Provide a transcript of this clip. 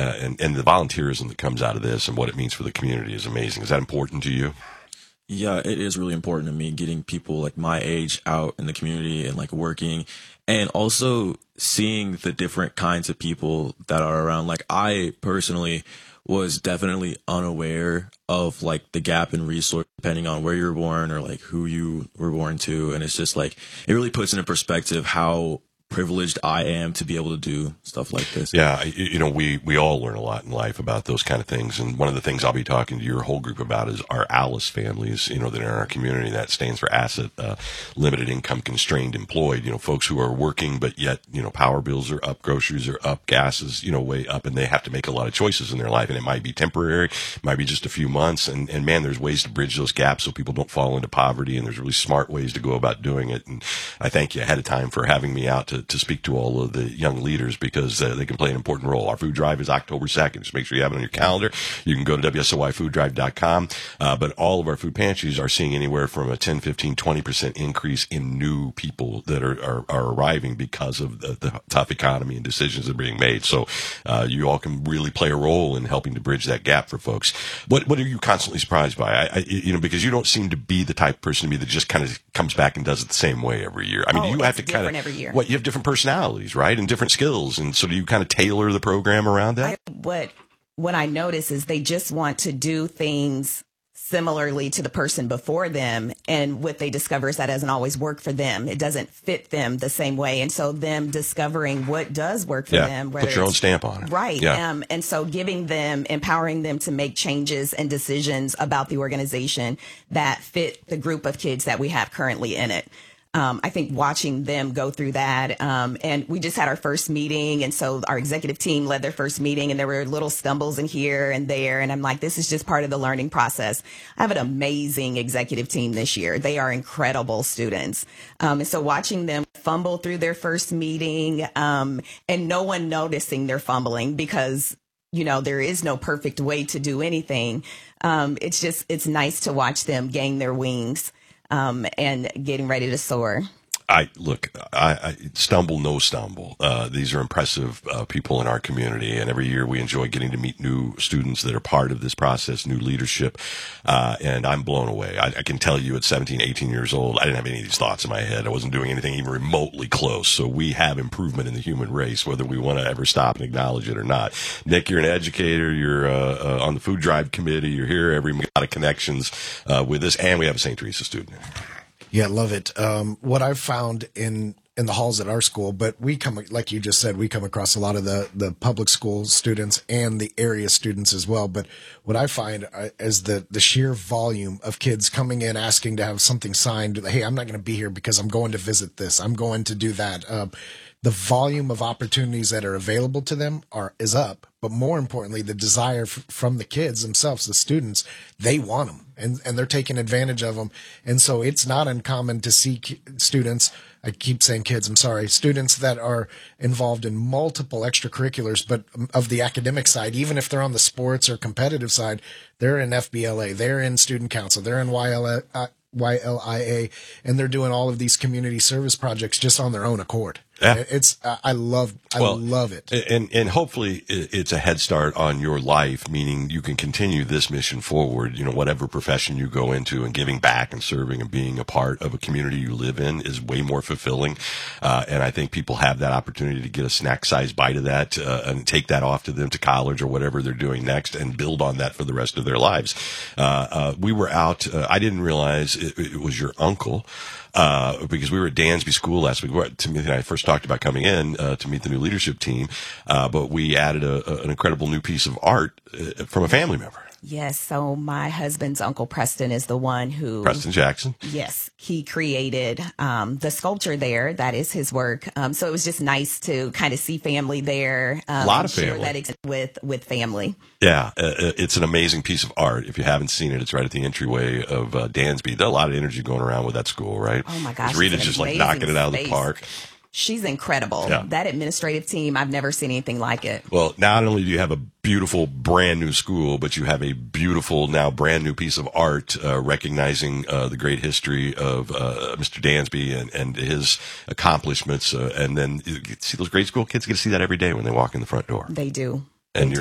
and the volunteerism that comes out of this and what it means for the community is amazing. Is that important to you? Yeah, it is really important to me getting people like my age out in the community and like working, and also seeing the different kinds of people that are around. Like I personally was definitely unaware of like the gap in resource depending on where you were born or like who you were born to. And it's just like, it really puts into perspective how privileged I am to be able to do stuff like this. Yeah, we all learn a lot in life about those kind of things, and one of the things I'll be talking to your whole group about is our ALICE families, that are in our community. That stands for Asset Limited Income Constrained Employed, folks who are working, but yet, power bills are up, groceries are up, gas is, way up, and they have to make a lot of choices in their life, and it might be temporary, it might be just a few months, and man, there's ways to bridge those gaps so people don't fall into poverty, and there's really smart ways to go about doing it, and I thank you ahead of time for having me out to speak to all of the young leaders because they can play an important role. Our food drive is October 2nd. Just make sure you have it on your calendar. You can go to WSOYFoodDrive.com. But all of our food pantries are seeing anywhere from a 10, 15, 20% increase in new people that are arriving because of the tough economy and decisions that are being made. So you all can really play a role in helping to bridge that gap for folks. What are you constantly surprised by? Because you don't seem to be the type of person to me that just kind of comes back and does it the same way every year. I mean, you have to kind of every year. You have different personalities, right, and different skills, and so do you kind of tailor the program around that? What I notice is they just want to do things similarly to the person before them, and what they discover is that doesn't always work for them. It doesn't fit them the same way, and so them discovering what does work for them. Put your own stamp on it. Right. Yeah. And so empowering them to make changes and decisions about the organization that fit the group of kids that we have currently in it. I think watching them go through that, and we just had our first meeting, and so our executive team led their first meeting, and there were little stumbles in here and there, and I'm like, this is just part of the learning process. I have an amazing executive team this year. They are incredible students. And so watching them fumble through their first meeting, and no one noticing they're fumbling because there is no perfect way to do anything. It's nice to watch them gain their wings. And getting ready to soar. I stumble, no stumble. These are impressive people in our community, and every year we enjoy getting to meet new students that are part of this process, new leadership, and I'm blown away. I can tell you at 17, 18 years old, I didn't have any of these thoughts in my head. I wasn't doing anything even remotely close, so we have improvement in the human race, whether we want to ever stop and acknowledge it or not. Nick, you're an educator, you're on the food drive committee, you're here, every lot of connections with us, and we have a St. Teresa student. Yeah, love it. What I've found in the halls at our school, but we come, like you just said, we come across a lot of the public school students and the area students as well. But what I find is the sheer volume of kids coming in asking to have something signed. Hey, I'm not going to be here because I'm going to visit this. I'm going to do that. The volume of opportunities that are available to them is up. But more importantly, the desire from the kids themselves, the students, they want them and they're taking advantage of them. And so it's not uncommon to see students, I keep saying kids, I'm sorry, students that are involved in multiple extracurriculars, but of the academic side, even if they're on the sports or competitive side, they're in FBLA, they're in student council, they're in YLIA, and they're doing all of these community service projects just on their own accord. Yeah. I love it. And hopefully it's a head start on your life, meaning you can continue this mission forward, whatever profession you go into, and giving back and serving and being a part of a community you live in is way more fulfilling. And I think people have that opportunity to get a snack size bite of that, and take that off to them to college or whatever they're doing next and build on that for the rest of their lives. We were out, I didn't realize it was your uncle. Because we were at Dansby School last week. Timothy and I first talked about coming in to meet the new leadership team, but we added an incredible new piece of art from a family member. Yes. So my husband's uncle Preston is the one who... Preston Jackson. Yes. He created the sculpture there. That is his work. So it was just nice to kind of see family there. A lot of share family. That with family. Yeah. It's an amazing piece of art. If you haven't seen it, it's right at the entryway of Dansby. There's a lot of energy going around with that school, right? Oh, my gosh. Rita's just like knocking it out of the park. She's incredible. Yeah. That administrative team, I've never seen anything like it. Well, not only do you have a beautiful brand new school, but you have a beautiful now brand new piece of art recognizing the great history of Mr. Dansby and his accomplishments. And then you see those grade school kids get to see that every day when they walk in the front door. They do. And